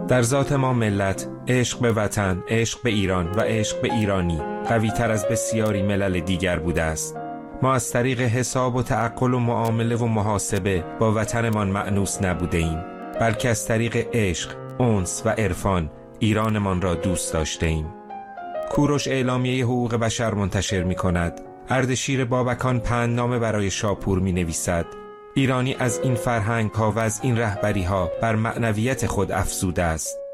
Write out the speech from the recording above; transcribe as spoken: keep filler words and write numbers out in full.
در ذات ما ملت، عشق به وطن، عشق به ایران و عشق به ایرانی قوی تر از بسیاری ملل دیگر بوده است. ما از طریق حساب و تعقل و معامله و محاسبه با وطنمان مأنوس نبوده ایم، بلکه از طریق عشق، انس و عرفان ایرانمان را دوست داشته ایم. کوروش اعلامیه حقوق بشر منتشر می کند. اردشیر بابکان پندنامه برای شاپور می نویسد. ایرانی از این فرهنگ ها و از این رهبری ها بر معنویت خود افزوده است.